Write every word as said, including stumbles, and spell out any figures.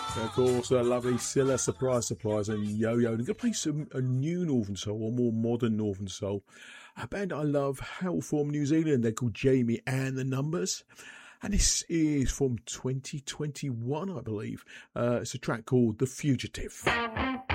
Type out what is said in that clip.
Of course, a lovely Scylla, Surprise Surprise and Yo-Yo. And I'm going to play some a new Northern Soul, or more modern Northern Soul. A band I love, hail from New Zealand. They're called Jamie and the Numbers. And this is from twenty twenty-one, I believe. Uh, it's a track called The Fugitive.